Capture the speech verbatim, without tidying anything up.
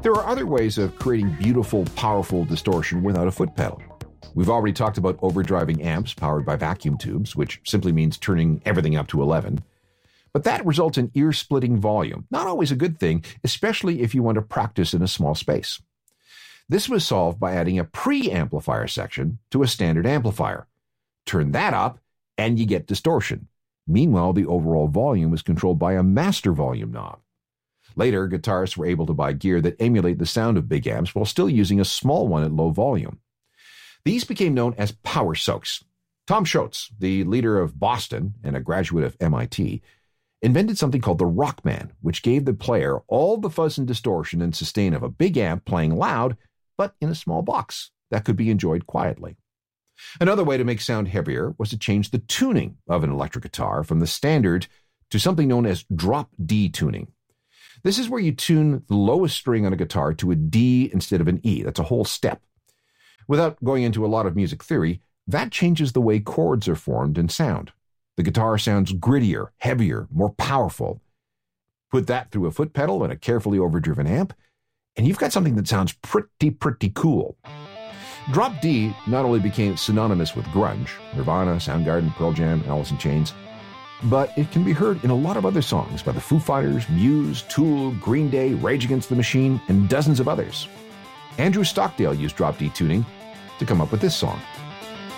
There are other ways of creating beautiful, powerful distortion without a foot pedal. We've already talked about overdriving amps powered by vacuum tubes, which simply means turning everything up to eleven. But that results in ear-splitting volume, not always a good thing, especially if you want to practice in a small space. This was solved by adding a pre-amplifier section to a standard amplifier. Turn that up, and you get distortion. Meanwhile, the overall volume is controlled by a master volume knob. Later, guitarists were able to buy gear that emulate the sound of big amps while still using a small one at low volume. These became known as power soaks. Tom Scholz, the leader of Boston and a graduate of M I T, invented something called the Rockman, which gave the player all the fuzz and distortion and sustain of a big amp playing loud, but in a small box that could be enjoyed quietly. Another way to make sound heavier was to change the tuning of an electric guitar from the standard to something known as drop D tuning. This is where you tune the lowest string on a guitar to a D instead of an E. That's a whole step. Without going into a lot of music theory, that changes the way chords are formed and sound. The guitar sounds grittier, heavier, more powerful. Put that through a foot pedal and a carefully overdriven amp, and you've got something that sounds pretty, pretty cool. Drop D not only became synonymous with grunge, Nirvana, Soundgarden, Pearl Jam, Alice in Chains, but it can be heard in a lot of other songs by the Foo Fighters, Muse, Tool, Green Day, Rage Against the Machine, and dozens of others. Andrew Stockdale used drop D tuning to come up with this song.